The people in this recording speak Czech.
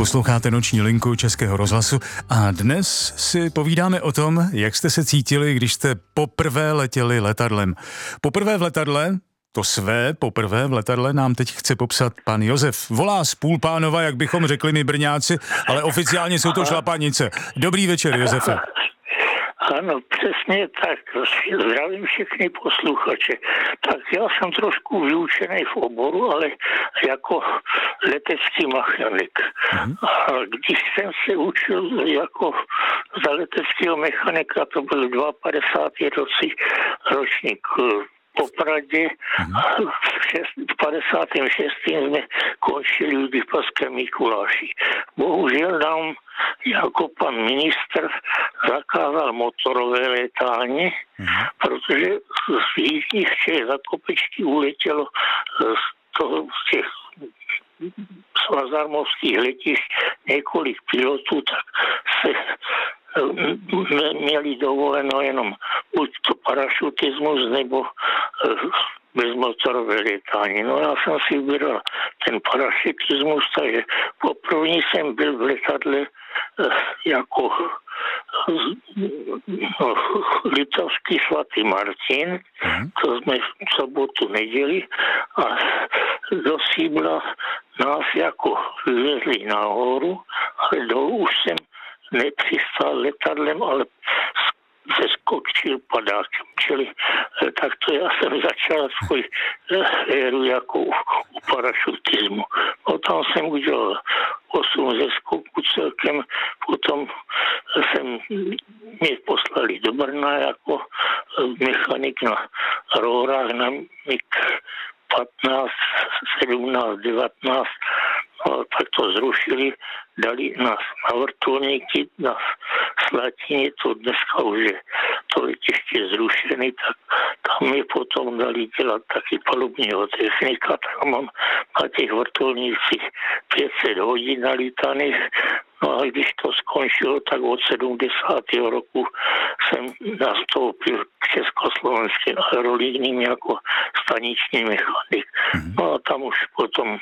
Posloucháte Noční linku Českého rozhlasu a dnes si povídáme o tom, jak jste se cítili, když jste poprvé letěli letadlem. Poprvé v letadle, to své poprvé v letadle nám teď chce popsat pan Josef. Volá z Půlpánova, jak bychom řekli my Brňáci, ale oficiálně jsou to Šlapanice. Dobrý večer, Josefe. Ano, přesně tak. Zdravím všechny posluchače. Tak já jsem trošku vyučený v oboru, ale jako letecký mechanik. A když jsem se učil jako za leteckého mechanika, to byl 52. ročník po Pradě, v 56. jsme končili v Lipovském Mikuláši. Bohužel nám jako pan ministr zakázal motorové létání, protože z jižních Čech Zakopečky uletělo z těch svazarmovských letišť několik pilotů, tak se měli dovoleno jenom buď to parašutismus nebo bezmotorové létání. No já jsem si vybral ten parašutismus, takže poprvé jsem byl v letadle jako Litovský svatý Martin, to jsme v sobotu neděli a do Sídla nás jako vyvezli nahoru, ale dolů už jsem nepřistál letadlem, ale zeskočil padákem. Čili takto já jsem začal svůj éru jako u parašutismu. Potom jsem udělal 8 zeskoků celkem, potom mě poslali do Brna jako mechanik na rórách na MiG 15, 17, 19, no, tak to zrušili, dali nás na vrtulníky, na Slatině, to dneska už je to letiště zrušený, tak tam mě potom dali dělat taky palubního technika, tak mám na těch vrtulnících 500 hodin nalítaných. No a když to skončilo, tak od 70. roku jsem nastoupil k československým aerolíním jako staniční mechanik. No a tam už potom